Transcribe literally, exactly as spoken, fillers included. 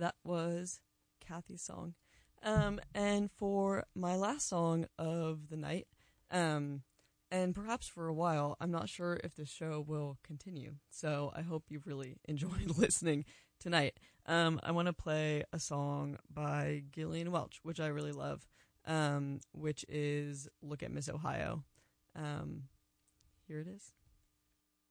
that was Kathy's song. Um, and for my last song of the night, um, and perhaps for a while, I'm not sure if the show will continue. So I hope you've really enjoyed listening tonight. Um, I want to play a song by Gillian Welch, which I really love, um, which is Look at Miss Ohio. Um, here it is.